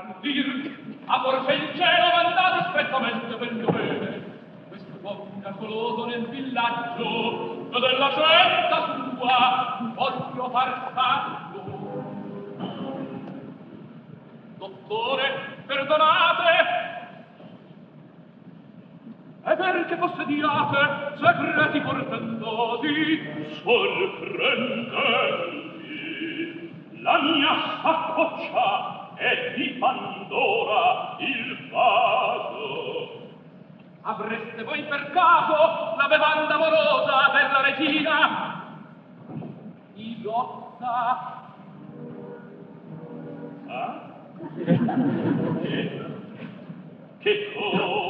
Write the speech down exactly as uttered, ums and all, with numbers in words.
dir, amor che il cielo mandato strettamente per il dovere. Questo uomo calcoloso nel villaggio della scelta sua voglio far salvo. Dottore, perdonate, e perché possediate segreti portentosi, sorprendenti. La mia saccoccia è di Pandora il vaso. Avreste voi per caso la bevanda amorosa per la regina? Isotta? Ah? Che, che cosa?